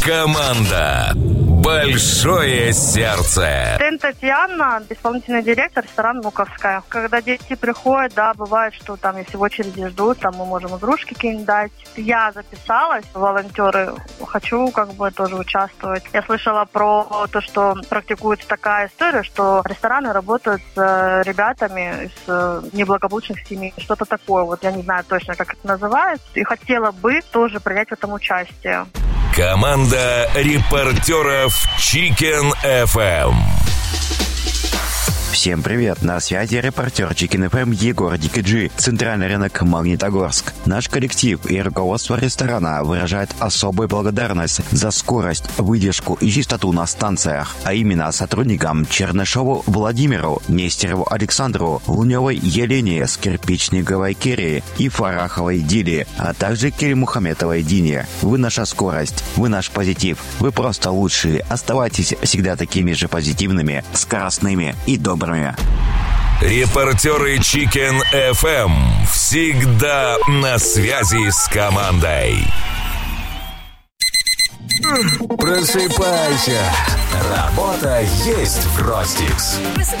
Команда «Большое сердце». Дэн Татьяна, исполнительный директор ресторана «Нуковская». Когда дети приходят, да, бывает, что там, если в очереди ждут, там мы можем игрушки какие-нибудь дать. Я записалась в волонтеры, хочу тоже участвовать. Я слышала про то, что практикуется такая история, что рестораны работают с ребятами из неблагополучных семей. Что-то такое, я не знаю точно, как это называется. И хотела бы тоже принять в этом участие. Команда репортеров Chicken FM. Всем привет! На связи репортер Chicken FM Егор Дикиджи, центральный рынок Магнитогорск. Наш коллектив и руководство ресторана выражает особую благодарность за скорость, выдержку и чистоту на станциях, а именно сотрудникам Чернышову Владимиру, Нестерову Александру, Луневой Елене, Скирпичниковой Керри и Фараховой Диле, а также Кельмухаметовой Дине. Вы наша скорость, вы наш позитив, вы просто лучшие. Оставайтесь всегда такими же позитивными, скоростными и добрыми. Репортеры Chicken FM всегда на связи с командой. Просыпайся. Работа есть в Ростикс.